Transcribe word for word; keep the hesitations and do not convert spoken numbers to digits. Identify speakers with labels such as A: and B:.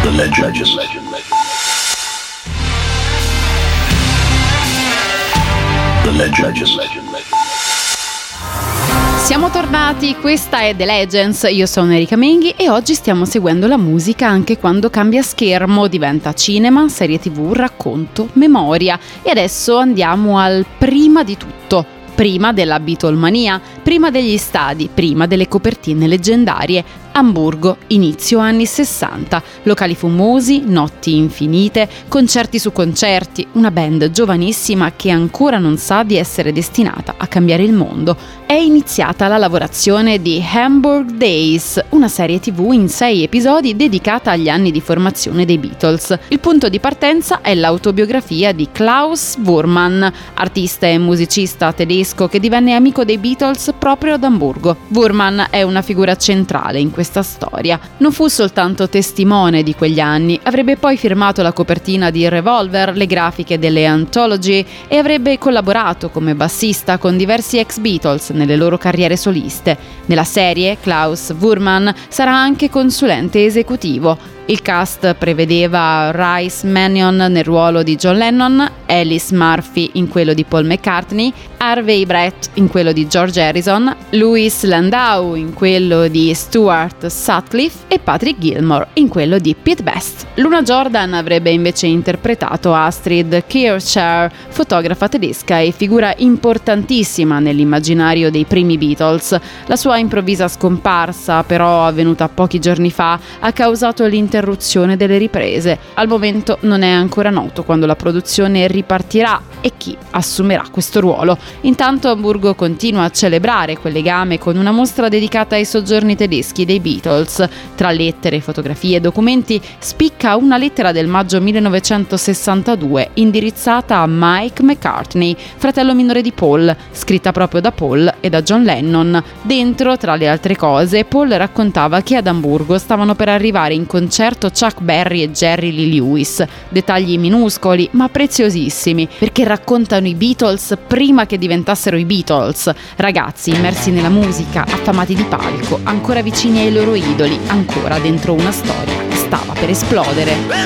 A: The legend, legend, legend, legend. The legend, legend, legend, legend.
B: Siamo tornati, questa è The Legends, io sono Erika Menghi e oggi stiamo seguendo la musica anche quando cambia schermo, diventa cinema, serie tv, racconto, memoria. E adesso andiamo al prima di tutto, prima della Beatlemania, prima degli stadi, prima delle copertine leggendarie. Amburgo, inizio anni sessanta, locali fumosi, notti infinite, concerti su concerti, una band giovanissima che ancora non sa di essere destinata a cambiare il mondo. È iniziata la lavorazione di Hamburg Days, una serie tv in sei episodi dedicata agli anni di formazione dei Beatles. Il punto di partenza è l'autobiografia di Klaus Voormann, artista e musicista tedesco che divenne amico dei Beatles proprio ad Amburgo. Voormann è una figura centrale in questa storia. Non fu soltanto testimone di quegli anni, avrebbe poi firmato la copertina di Revolver, le grafiche delle Anthology e avrebbe collaborato come bassista con diversi ex Beatles nelle loro carriere soliste. Nella serie Klaus Voormann sarà anche consulente esecutivo. Il cast prevedeva Rhys Mannion nel ruolo di John Lennon, Alice Murphy in quello di Paul McCartney, Harvey Brett in quello di George Harrison, Louis Landau in quello di Stuart Sutcliffe e Patrick Gilmore in quello di Pete Best. Luna Jordan avrebbe invece interpretato Astrid Kirchherr, fotografa tedesca e figura importantissima nell'immaginario dei primi Beatles. La sua improvvisa scomparsa, però avvenuta pochi giorni fa, ha causato l'interruzione delle riprese. Al momento non è ancora noto quando la produzione ripartirà e chi assumerà questo ruolo. Intanto Amburgo continua a celebrare quel legame con una mostra dedicata ai soggiorni tedeschi dei Beatles. Tra lettere, fotografie e documenti spicca una lettera del maggio millenovecentosessantadue indirizzata a Mike McCartney, fratello minore di Paul, scritta proprio da Paul e da John Lennon. Dentro, tra le altre cose, Paul raccontava che ad Amburgo stavano per arrivare in concerto Chuck Berry e Jerry Lee Lewis. Dettagli minuscoli ma preziosissimi, perché raccontano i Beatles prima che diventassero i Beatles. Ragazzi immersi nella musica, affamati di palco, ancora vicini ai loro idoli, ancora dentro una storia che stava per esplodere.